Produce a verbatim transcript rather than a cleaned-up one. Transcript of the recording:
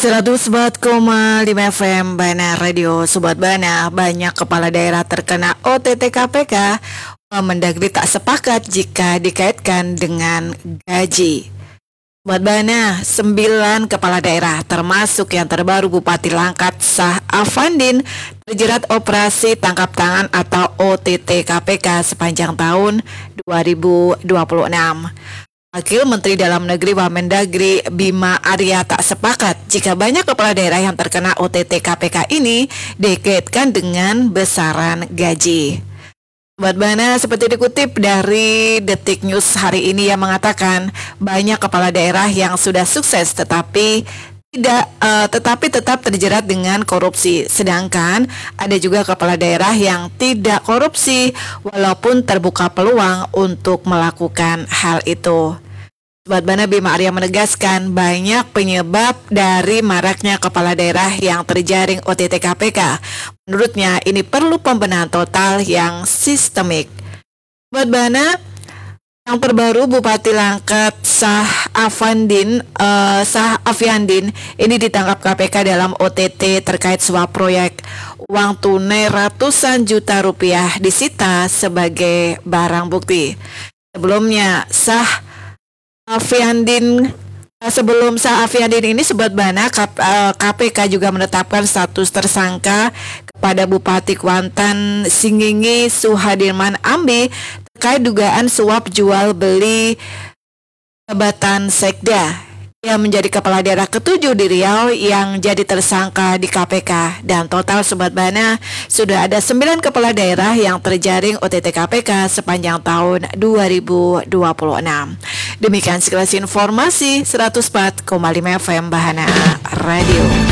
seratus empat koma lima F M Bana Radio. Sobat Bana, banyak kepala daerah terkena O T T K P K. Mendagri tak sepakat jika dikaitkan dengan gaji. Sobat Bana, sembilan kepala daerah termasuk yang terbaru Bupati Langkat Sah Afandin terjerat operasi tangkap tangan atau O T T K P K sepanjang tahun dua ribu dua puluh enam. Wakil Menteri Dalam Negeri Wamendagri Bima Arya tak sepakat jika banyak kepala daerah yang terkena O T T K P K ini dikaitkan dengan besaran gaji. Sobat Bana, seperti dikutip dari Detik News hari ini yang mengatakan banyak kepala daerah yang sudah sukses tetapi tidak uh, tetapi tetap terjerat dengan korupsi. Sedangkan ada juga kepala daerah yang tidak korupsi walaupun terbuka peluang untuk melakukan hal itu. Sobat Bana, Bima Arya menegaskan banyak penyebab dari maraknya kepala daerah yang terjaring O T T K P K. Menurutnya ini perlu pembenahan total yang sistemik. Sobat Bana, yang terbaru Bupati Langkat Sah Afandin uh, Sah Afiandin ini ditangkap K P K dalam O T T terkait suap proyek. Uang tunai ratusan juta rupiah disita sebagai barang bukti. Sebelumnya Sah Afiandin Sebelum Sah Afiandin ini, Sobat Bana, K P K juga menetapkan status tersangka kepada Bupati Kuantan Singingi Suhadirman Ambi terkait dugaan suap jual beli jabatan sekda. Ia menjadi kepala daerah ketujuh di Riau yang jadi tersangka di K P K. Dan total Sobat Bana, sudah ada sembilan kepala daerah yang terjaring O T T K P K sepanjang tahun dua ribu dua puluh enam. Demikian sekilas informasi seratus empat koma lima F M Bahana Radio.